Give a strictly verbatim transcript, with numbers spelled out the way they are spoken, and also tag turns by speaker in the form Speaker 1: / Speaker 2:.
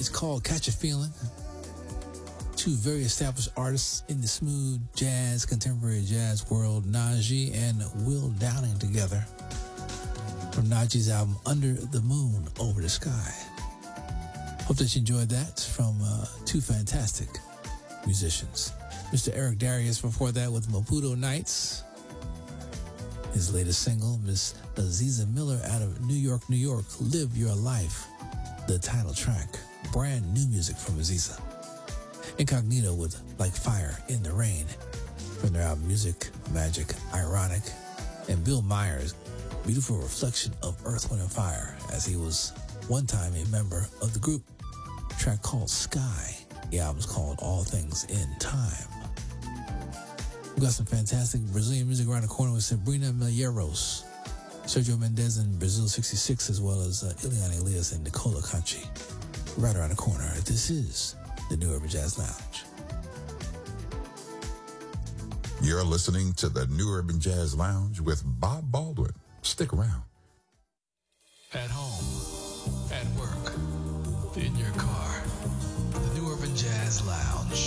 Speaker 1: piece called Catch a Feeling. Two very established artists in the smooth jazz, contemporary jazz world, Najee and Will Downing together from Najee's album Under the Moon, Over the Sky. Hope that you enjoyed that from uh, two fantastic musicians. Mister Eric Darius before that with Maputo Nights. His latest single, Miss Aziza Miller out of New York, New York, Live Your Life, the title track. Brand new music from Aziza. Incognito with Like Fire in the Rain from their album Music, Magic, Ironic, and Bill Myers' beautiful reflection of Earth, Wind, and Fire as he was one time a member of the group. A track called Sky. The album's called All Things in Time. We've got some fantastic Brazilian music around the corner with Sabrina Malheiros, Sergio Mendes in Brazil sixty-six, as well as uh, Ileana Elias and Nicola Conchi. Right around the corner. This is the New Urban Jazz Lounge.
Speaker 2: You're listening to the New Urban Jazz Lounge with Bob Baldwin. Stick around.
Speaker 1: At home, at work, in your car, the New Urban Jazz Lounge.